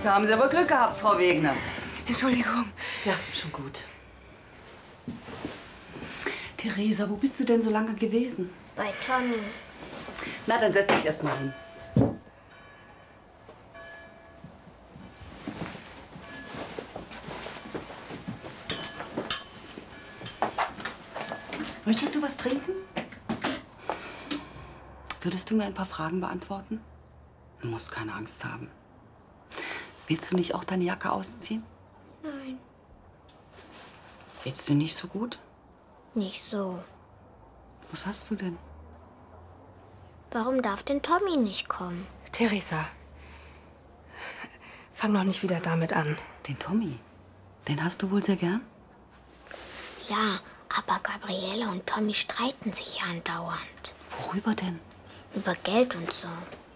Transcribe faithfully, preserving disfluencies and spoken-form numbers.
Da haben Sie aber Glück gehabt, Frau Wegner. Entschuldigung. Ja, schon gut. Theresa, wo bist du denn so lange gewesen? Bei Tommy. Na, dann setz dich erst mal hin. Möchtest du was trinken? Würdest du mir ein paar Fragen beantworten? Du musst keine Angst haben. Willst du nicht auch deine Jacke ausziehen? Nein. Geht's dir nicht so gut? Nicht so. Was hast du denn? Warum darf denn Tommy nicht kommen? Theresa, fang doch nicht wieder damit an. Den Tommy? Den hast du wohl sehr gern? Ja, aber Gabriele und Tommy streiten sich ja andauernd. Worüber denn? Über Geld und so.